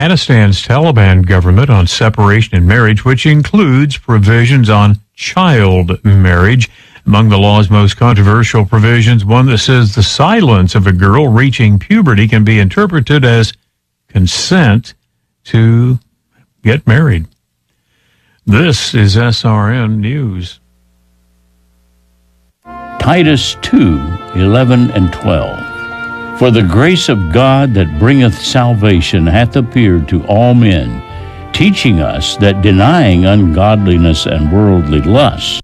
Afghanistan's Taliban government on separation and marriage, which includes provisions on child marriage. Among the law's most controversial provisions, one that says the silence of a girl reaching puberty can be interpreted as consent to get married. This is SRN News. Titus 2:11 and 12. For the grace of God that bringeth salvation hath appeared to all men, teaching us that denying ungodliness and worldly lusts,